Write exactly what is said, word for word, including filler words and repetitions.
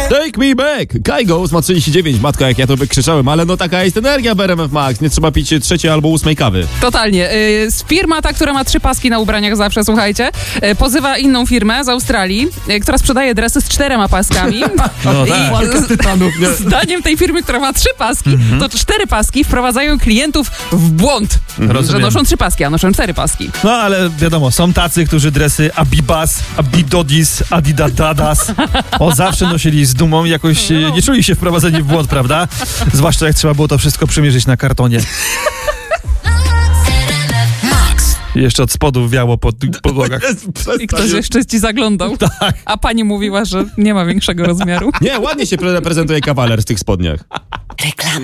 Take me back! Kaigo ma trzydzieści dziewięć. Matko, jak ja to wykrzyczałem, ale no taka jest energia w R M F Max. Nie trzeba pić trzeciej albo ósmej kawy. Totalnie. Y, firma ta, która ma trzy paski na ubraniach zawsze, słuchajcie, y, pozywa inną firmę z Australii, y, która sprzedaje dresy z czterema paskami. No I tak. Walka z- tytanów, nie? Zdaniem tej firmy, która ma trzy paski, to cztery paski wprowadzają klientów w błąd, że Rozumiem. noszą trzy paski, a noszą cztery paski. No ale wiadomo, są tacy, którzy dresy Abibas, Abidodis, Adidadadas o zawsze nosili z dumą i jakoś e, nie czuli się wprowadzeni w błąd, prawda? Zwłaszcza jak trzeba było to wszystko przymierzyć na kartonie. I jeszcze od spodu wiało po podłogach. I ktoś jeszcze ci zaglądał. Tak. A pani mówiła, że nie ma większego rozmiaru. Nie, ładnie się pre- prezentuje kawaler w tych spodniach. Reklama.